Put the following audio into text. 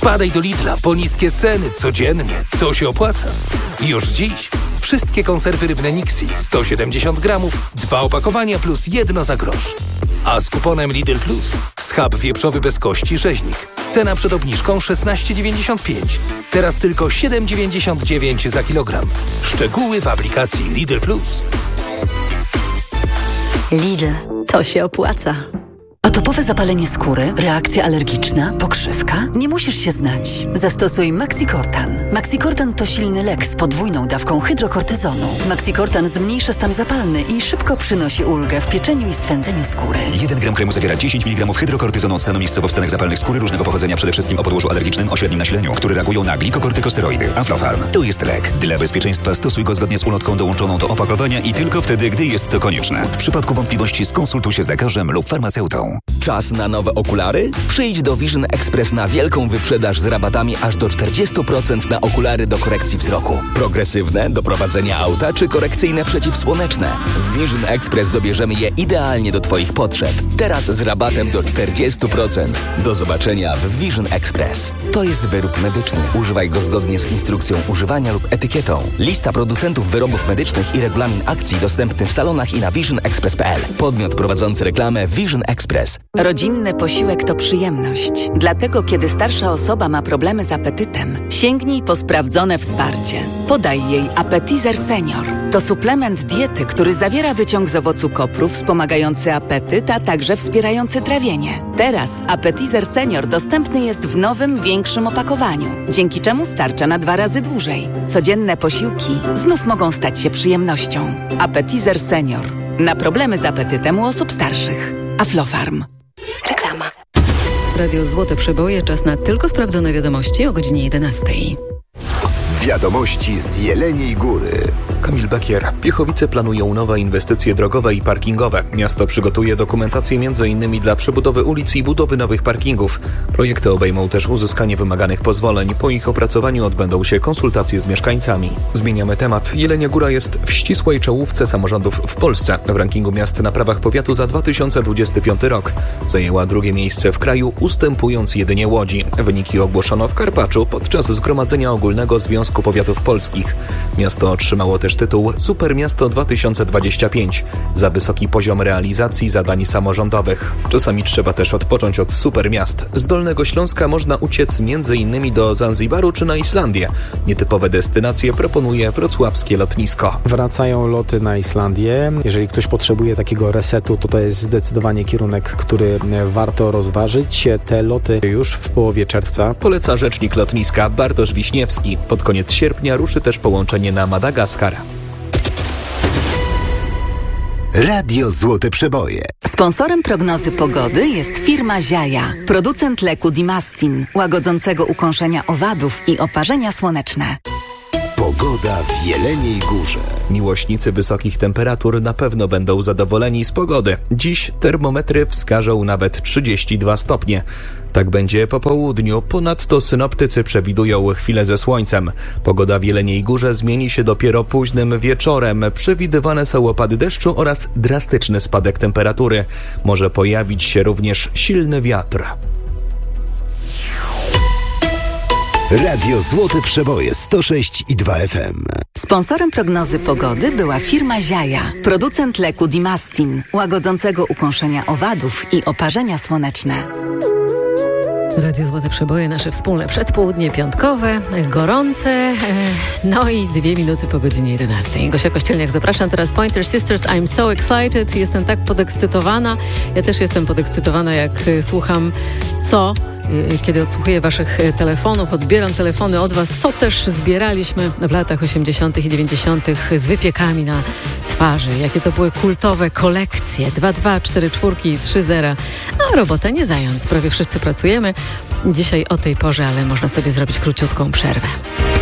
Wpadaj do Lidla po niskie ceny codziennie. To się opłaca. Już dziś wszystkie konserwy rybne Nixi 170 gramów, 2 opakowania plus 1 za grosz. A z kuponem Lidl Plus schab wieprzowy bez kości rzeźnik. Cena przed obniżką 16,95. Teraz tylko 7,99 za kilogram. Szczegóły w aplikacji Lidl Plus. Lidl, to się opłaca. Atopowe zapalenie skóry, reakcja alergiczna, pokrzywka? Nie musisz się znać. Zastosuj Maxicortan. Maxicortan to silny lek z podwójną dawką hydrokortyzonu. Maxicortan zmniejsza stan zapalny i szybko przynosi ulgę w pieczeniu i swędzeniu skóry. 1 gram kremu zawiera 10 mg hydrokortyzonu stanu miejscowo w stanach zapalnych skóry różnego pochodzenia, przede wszystkim o podłożu alergicznym o średnim nasileniu, które reagują na glikokortykosteroidy. Aflofarm to jest lek. Dla bezpieczeństwa stosuj go zgodnie z ulotką dołączoną do opakowania i tylko wtedy, gdy jest to konieczne. W przypadku wątpliwości skonsultuj się z lekarzem lub farmaceutą. Czas na nowe okulary? Przyjdź do Vision Express na wielką wyprzedaż z rabatami aż do 40% na okulary do korekcji wzroku. Progresywne do prowadzenia auta czy korekcyjne przeciwsłoneczne. W Vision Express dobierzemy je idealnie do Twoich potrzeb. Teraz z rabatem do 40%. Do zobaczenia w Vision Express. To jest wyrób medyczny. Używaj go zgodnie z instrukcją używania lub etykietą. Lista producentów wyrobów medycznych i regulamin akcji dostępny w salonach i na visionexpress.pl. Podmiot prowadzący reklamę Vision Express. Rodzinny posiłek to przyjemność. Dlatego, kiedy starsza osoba ma problemy z apetytem, sięgnij po sprawdzone wsparcie. Podaj jej Appetizer Senior. To suplement diety, który zawiera wyciąg z owocu kopru wspomagający apetyt, a także wspierający trawienie. Teraz Appetizer Senior dostępny jest w nowym, większym opakowaniu, dzięki czemu starcza na 2 razy dłużej. Codzienne posiłki znów mogą stać się przyjemnością. Appetizer Senior. Na problemy z apetytem u osób starszych. Aflofarm. Reklama. Radio Złote Przeboje, czas na tylko sprawdzone wiadomości o godzinie 11. Wiadomości z Jeleniej Góry. Kamil Bekier. Piechowice planują nowe inwestycje drogowe i parkingowe. Miasto przygotuje dokumentację m.in. dla przebudowy ulic i budowy nowych parkingów. Projekty obejmą też uzyskanie wymaganych pozwoleń. Po ich opracowaniu odbędą się konsultacje z mieszkańcami. Zmieniamy temat. Jelenia Góra jest w ścisłej czołówce samorządów w Polsce. W rankingu miast na prawach powiatu za 2025 rok. Zajęła 2. miejsce w kraju, ustępując jedynie Łodzi. Wyniki ogłoszono w Karpaczu podczas Zgromadzenia Ogólnego Związku Powiatów Polskich. Miasto otrzymało też tytuł Supermiasto 2025 za wysoki poziom realizacji zadań samorządowych. Czasami trzeba też odpocząć od supermiast. Z Dolnego Śląska można uciec m.in. do Zanzibaru czy na Islandię. Nietypowe destynacje proponuje wrocławskie lotnisko. Wracają loty na Islandię. Jeżeli ktoś potrzebuje takiego resetu, to jest zdecydowanie kierunek, który warto rozważyć. Te loty już w połowie czerwca. Poleca rzecznik lotniska Bartosz Wiśniewski. Pod koniec sierpnia ruszy też połączenie na Madagaskar. Radio Złote Przeboje. Sponsorem prognozy pogody jest firma Ziaja, producent leku Dimastin, łagodzącego ukąszenia owadów i oparzenia słoneczne. Pogoda w Jeleniej Górze. Miłośnicy wysokich temperatur na pewno będą zadowoleni z pogody. Dziś termometry wskażą nawet 32 stopnie. Tak będzie po południu. Ponadto synoptycy przewidują chwilę ze słońcem. Pogoda w Jeleniej Górze zmieni się dopiero późnym wieczorem. Przewidywane są opady deszczu oraz drastyczny spadek temperatury. Może pojawić się również silny wiatr. Radio Złote Przeboje 106,2 FM. Sponsorem prognozy pogody była firma Ziaja, producent leku Dimastin, łagodzącego ukąszenia owadów i oparzenia słoneczne. Radio Złote Przeboje, nasze wspólne przedpołudnie piątkowe, gorące, no i 2 minuty po godzinie 11. Gosia Kościelniak, zapraszam teraz. Pointer Sisters, I'm so excited. Jestem tak podekscytowana. Ja też jestem podekscytowana, jak słucham, kiedy odsłuchuję waszych telefonów, odbieram telefony od was, co też zbieraliśmy w latach 80. i 90. z wypiekami na twarzy. Jakie to były kultowe kolekcje. 2-2, 4-4 i 3-0. A robota nie zając. Prawie wszyscy pracujemy. Dzisiaj o tej porze, ale można sobie zrobić króciutką przerwę.